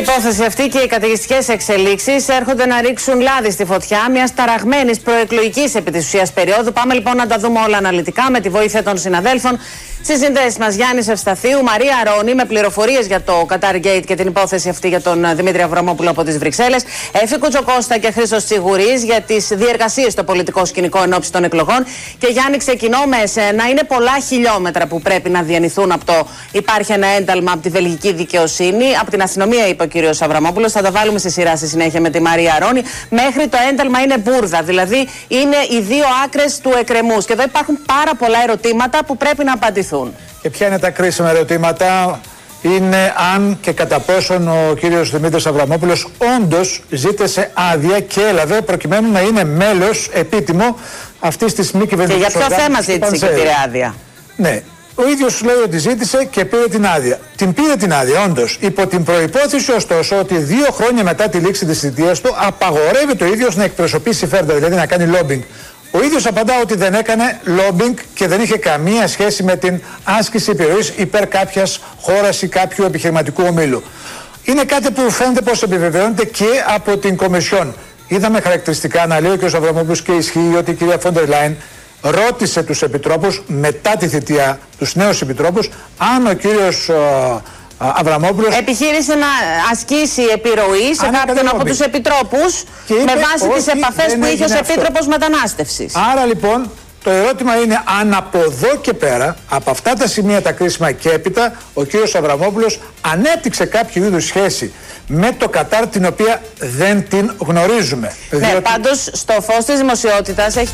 Η υπόθεση αυτή και οι καταιγιστικές εξελίξεις έρχονται να ρίξουν λάδι στη φωτιά μιας ταραγμένης προεκλογικής επί της ουσίας περίοδου. Πάμε λοιπόν να τα δούμε όλα αναλυτικά με τη βοήθεια των συναδέλφων. Στις συνδέσεις μας Γιάννης Ευσταθίου, Μαρία Αρώνη με πληροφορίες για το Qatar Gate και την υπόθεση αυτή για τον Δημήτρη Αβραμόπουλο από τις Βρυξέλλες. Έφη Κουτσοκώστα και Χρήστος Τσιγουρής για τις διεργασίες στο πολιτικό σκηνικό ενόψει των εκλογών. Και Γιάννη, ξεκινώ με εσένα. Είναι πολλά χιλιόμετρα που πρέπει να διανυθούν από το υπάρχει ένα ένταλμα από τη βελγική δικαιοσύνη. Από την αστυνομία, είπε ο κύριος Αβραμόπουλος. Θα τα βάλουμε στη σειρά στη συνέχεια με τη Μαρία Αρώνη. Μέχρι το ένταλμα είναι μπούρδα. Δηλαδή είναι οι δύο άκρες του εκκρεμούς. Και εδώ υπάρχουν πάρα πολλά ερωτήματα που πρέπει να απαντηθούν. Και ποια είναι τα κρίσιμα ερωτήματα? Είναι αν και κατά πόσον ο κύριος Δημήτρης Αβραμόπουλος όντως ζήτησε άδεια και έλαβε προκειμένου να είναι μέλος επίτιμο αυτής της μη κυβερνητικής οργάνωσης. Και για ποιο θέμα ζήτησε και πήρε άδεια? Ναι, ο ίδιος λέει ότι ζήτησε και πήρε την άδεια. Την πήρε την άδεια όντως, υπό την προϋπόθεση ωστόσο ότι 2 χρόνια μετά τη λήξη της θητείας του απαγορεύει το ίδιος να εκπροσωπεί συμφέροντα, δηλαδή να κάνει lobbying. Ο ίδιος απαντά ότι δεν έκανε lobbying και δεν είχε καμία σχέση με την άσκηση επιρροής υπέρ κάποιας χώρας ή κάποιου επιχειρηματικού ομίλου. Είναι κάτι που φαίνεται πως επιβεβαιώνεται και από την Κομισιόν. Είδαμε χαρακτηριστικά να λέει ο κ. Αβραμόπουλος και ισχύει ότι η κυρία Φόντερ Λάιν ρώτησε τους επιτρόπους μετά τη θητεία, τους νέους επιτρόπους, αν ο κύριος Αβραμόπουλος επιχείρησε να ασκήσει επιρροή σε κάποιον από τους επιτρόπους με βάση τις επαφές που είχε ως Επίτροπος Μετανάστευσης. Άρα λοιπόν το ερώτημα είναι αν από εδώ και πέρα, από αυτά τα σημεία τα κρίσιμα και έπειτα, ο κύριος Αβραμόπουλος ανέπτυξε κάποιο είδους σχέση με το Κατάρ, την οποία δεν την γνωρίζουμε. Ναι, πάντως στο φως της δημοσιότητας έχει...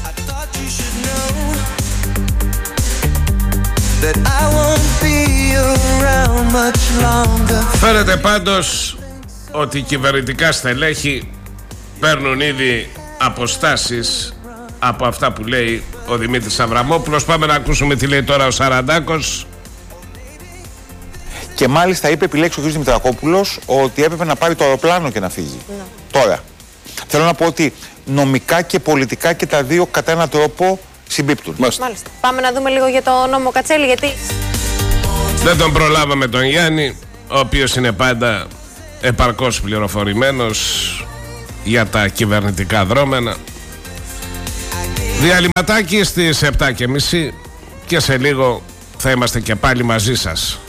Φαίνεται πάντως ότι οι κυβερνητικά στελέχη παίρνουν ήδη αποστάσεις από αυτά που λέει ο Δημήτρης Αβραμόπουλος. Πάμε να ακούσουμε τι λέει τώρα ο Σαραντάκος. Και μάλιστα είπε επιλέξει ο κ. Δημητρακόπουλος ότι έπρεπε να πάρει το αεροπλάνο και να φύγει. Τώρα, θέλω να πω ότι νομικά και πολιτικά και τα δύο κατά έναν τρόπο συμπίπτουν. Μάλιστα. Πάμε να δούμε λίγο για το νόμο Κατσέλη, γιατί... Δεν τον προλάβαμε τον Γιάννη, ο οποίος είναι πάντα επαρκώς πληροφορημένος για τα κυβερνητικά δρόμενα. Διαλυματάκι στις 7:30 και σε λίγο θα είμαστε και πάλι μαζί σας.